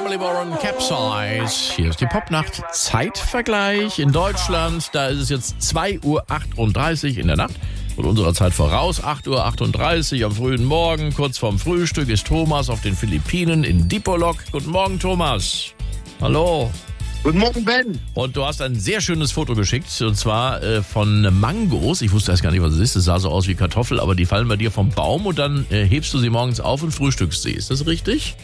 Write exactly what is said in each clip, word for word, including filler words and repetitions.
Emily Warren, Capsize. Hier ist die Popnacht. Zeitvergleich in Deutschland. Da ist es jetzt zwei Uhr achtunddreißig in der Nacht. Und unserer Zeit voraus, acht Uhr achtunddreißig am frühen Morgen. Kurz vorm Frühstück ist Thomas auf den Philippinen in Dipolog. Guten Morgen, Thomas. Hallo. Guten Morgen, Ben. Und du hast ein sehr schönes Foto geschickt, und zwar äh, von Mangos. Ich wusste erst gar nicht, was es ist. Es sah so aus wie Kartoffel, aber die fallen bei dir vom Baum und dann äh, hebst du sie morgens auf und frühstückst sie. Ist das richtig?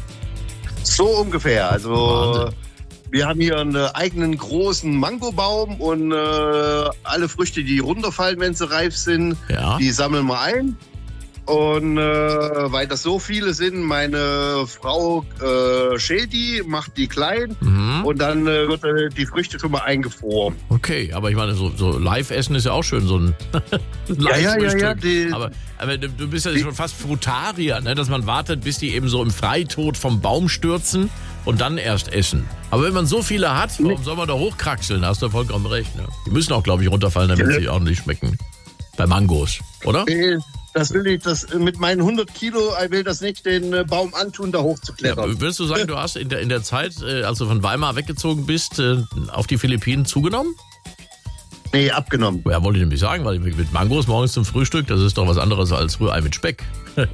So ungefähr. Also Wahnsinn. Wir haben hier einen eigenen großen Mangobaum und äh, alle Früchte, die runterfallen, wenn sie reif sind, Ja. die sammeln wir ein. Und äh, weil das so viele sind, meine Frau äh, schält die, macht die klein Mhm. und dann äh, wird äh, die Früchte schon mal eingefroren. Okay, aber ich meine, so, so Live-Essen ist ja auch schön, so ein Ja, ja, ja, Live-Frühstück. ja, die- aber, aber du du bist ja schon fast Frutarier, ne? Dass man wartet, bis die eben so im Freitod vom Baum stürzen und dann erst essen. Aber wenn man so viele hat, warum soll man da hochkraxeln? Da hast du vollkommen recht. Ne? Die müssen auch, glaube ich, runterfallen, damit Ja. sie ordentlich schmecken. Bei Mangos, oder? Äh, Das will ich, das mit meinen hundert Kilo, ich will das nicht den äh, Baum antun, da Ja, hochzuklettern. würdest du sagen, du hast in der, in der Zeit, äh, als du von Weimar weggezogen bist, äh, auf die Philippinen zugenommen? Nee, abgenommen. Ja, wollte ich nämlich sagen, weil mit Mangos morgens zum Frühstück, das ist doch was anderes als Rührei mit Speck.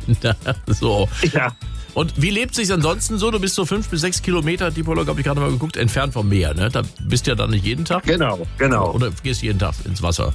So. Ja. Und wie lebt sich's ansonsten so? Du bist so fünf bis sechs Kilometer, Dipolog, habe ich gerade mal geguckt, entfernt vom Meer, ne? Da bist du ja dann nicht jeden Tag? Genau, genau. Oder gehst jeden Tag ins Wasser?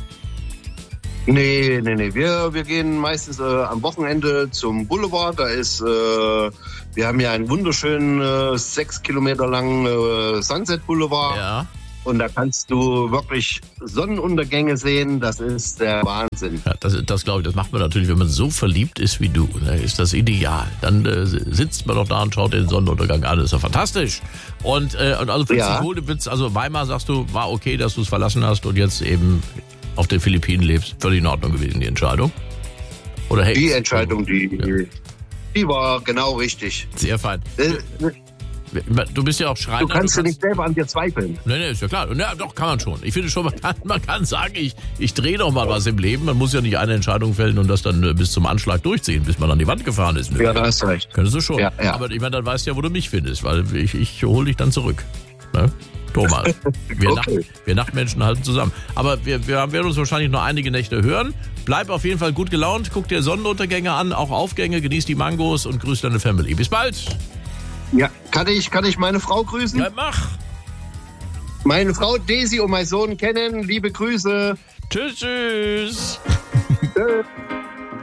Nee, nee, nee. Wir, wir gehen meistens äh, am Wochenende zum Boulevard. Da ist, äh, wir haben ja einen wunderschönen äh, sechs Kilometer langen äh, Sunset Boulevard. Ja. Und da kannst du wirklich Sonnenuntergänge sehen. Das ist der Wahnsinn. Ja, das, das glaube ich, das macht man natürlich, wenn man so verliebt ist wie du. Ne, ist das ideal. Dann äh, sitzt man doch da und schaut den Sonnenuntergang an. Das ist ja fantastisch. Und, äh, und also, Ja. wohl, du willst, also Weimar, sagst du, war okay, dass du es verlassen hast und jetzt eben auf den Philippinen lebst. Völlig in Ordnung gewesen, die Entscheidung. Oder hey, Die Entscheidung, die, Ja. die war genau richtig. Sehr fein. Äh, Du bist ja auch Schreiner. Du kannst ja nicht selber an dir zweifeln. Nee, nee, ist ja klar. Ja, doch, kann man schon. Ich finde schon, man kann, man kann sagen, ich, ich drehe doch mal was im Leben. Man muss ja nicht eine Entscheidung fällen und das dann äh, bis zum Anschlag durchziehen, bis man an die Wand gefahren ist. Ja, da hast du recht. Könntest du schon. Ja, ja. Aber ich meine, dann weißt du ja, wo du mich findest, weil ich, ich hole dich dann zurück. Ne? Thomas. Wir, Okay. Nacht, wir Nachtmenschen halten zusammen. Aber wir, wir werden uns wahrscheinlich noch einige Nächte hören. Bleib auf jeden Fall gut gelaunt, guck dir Sonnenuntergänge an, auch Aufgänge, genieß die Mangos und grüß deine Family. Bis bald. Ja, kann ich, kann ich meine Frau grüßen? Ja, mach. Meine Frau Daisy und mein Sohn kennen. Liebe Grüße. Tschüss, tschüss. Tschö.